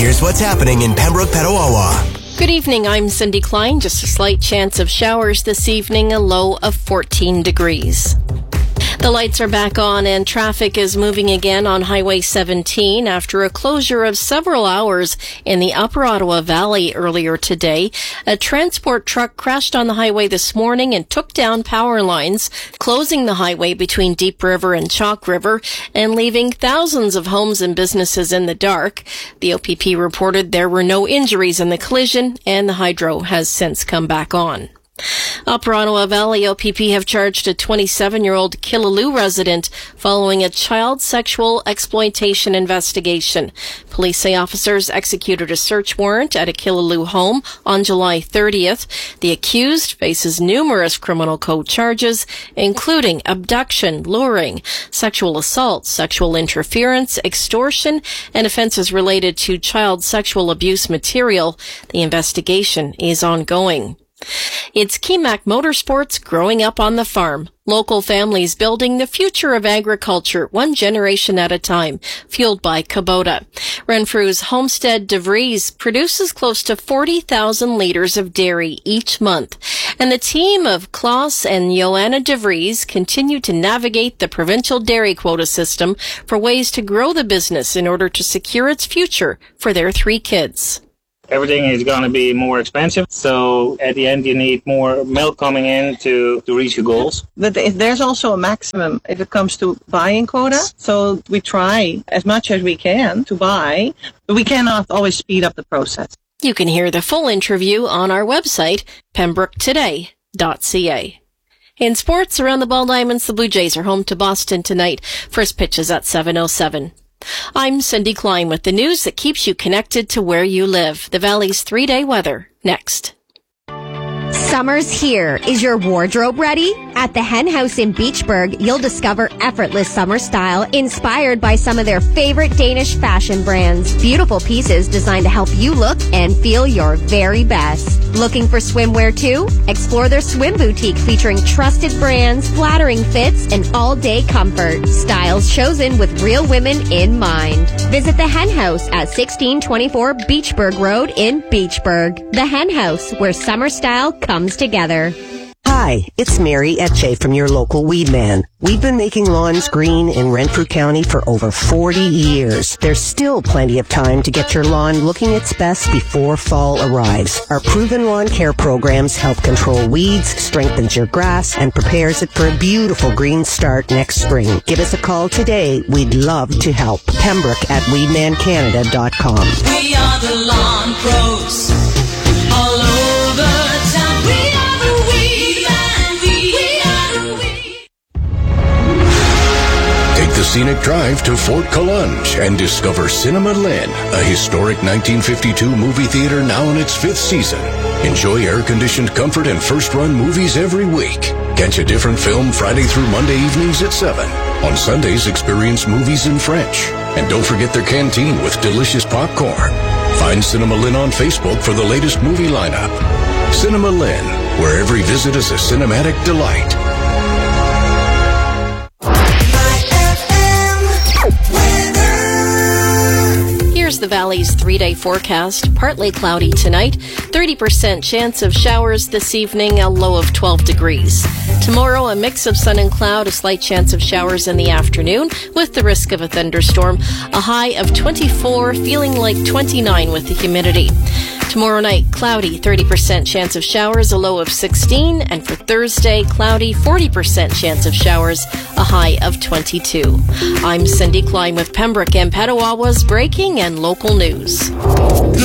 Here's what's happening in Pembroke, Petawawa. Good evening, I'm Cindy Klein. Just a slight chance of showers this evening, a low of 14 degrees. The lights are back on and traffic is moving again on Highway 17 after a closure of several hours in the Upper Ottawa Valley earlier today. A transport truck crashed on the highway this morning and took down power lines, closing the highway between Deep River and Chalk River and leaving thousands of homes and businesses in the dark. The OPP reported there were no injuries in the collision and the hydro has since come back on. Upper Ottawa Valley OPP have charged a 27-year-old Killaloe resident following a child sexual exploitation investigation. Police say officers executed a search warrant at a Killaloe home on July 30th. The accused faces numerous criminal code charges, including abduction, luring, sexual assault, sexual interference, extortion, and offenses related to child sexual abuse material. The investigation is ongoing. It's Kemac Motorsports growing up on the farm. Local families building the future of agriculture one generation at a time, fueled by Kubota. Renfrew's Homestead DeVries produces close to 40,000 liters of dairy each month. And the team of Klaus and Joanna DeVries continue to navigate the provincial dairy quota system for ways to grow the business in order to secure its future for their 3 kids. Everything is going to be more expensive, so at the end you need more milk coming in to reach your goals. But there's also a maximum if it comes to buying quota, so we try as much as we can to buy, but we cannot always speed up the process. You can hear the full interview on our website, pembroketoday.ca. In sports, around the Ball Diamonds, the Blue Jays are home to Boston tonight. First pitch is at 7:07. I'm Cindy Klein with the news that keeps you connected to where you live. The Valley's 3-day weather next. Summer's here. Is your wardrobe ready? At the Hen House in Beachburg, you'll discover effortless summer style inspired by some of their favorite Danish fashion brands. Beautiful pieces designed to help you look and feel your very best. Looking for swimwear too? Explore their swim boutique featuring trusted brands, flattering fits, and all-day comfort. Styles chosen with real women in mind. Visit the Hen House at 1624 Beachburg Road in Beachburg. The Hen House, where summer style comes together. Hi, it's Mary Etche from your local Weed Man. We've been making lawns green in Renfrew County for over 40 years. There's still plenty of time to get your lawn looking its best before fall arrives. Our proven lawn care programs help control weeds, strengthens your grass, and prepares it for a beautiful green start next spring. Give us a call today. We'd love to help. Pembroke at weedmancanada.com. We are the lawn pros all over town. We are the Weed Man. We are the Weed. Take the scenic drive to Fort Collonge and discover Cinema Lynn, a historic 1952 movie theater now in its 5th season. Enjoy air-conditioned comfort and first-run movies every week. Catch a different film Friday through Monday evenings at 7. On Sundays, experience movies in French. And don't forget their canteen with delicious popcorn. Find Cinema Lynn on Facebook for the latest movie lineup. Cinema Lynn, where every visit is a cinematic delight. Here's the Valley's 3-day forecast. Partly cloudy tonight, 30% chance of showers this evening, a low of 12 degrees. Tomorrow, a mix of sun and cloud, a slight chance of showers in the afternoon with the risk of a thunderstorm, a high of 24, feeling like 29 with the humidity. Tomorrow night, cloudy, 30% chance of showers, a low of 16. And for Thursday, cloudy, 40% chance of showers, a high of 22. I'm Cindy Klein with Pembroke and Petawawa's breaking and local news.